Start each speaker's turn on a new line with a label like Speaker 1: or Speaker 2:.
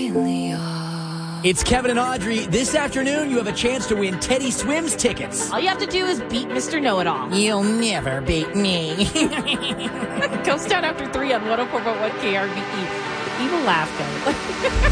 Speaker 1: really are.
Speaker 2: It's Kevin and Audrey. This afternoon, you have a chance to win Teddy Swims tickets.
Speaker 3: All you have to do is beat Mr. Know-It-All.
Speaker 2: You'll never beat me.
Speaker 3: Ghost Town after 3 on 104.1 KRVE. The evil laugh, guys.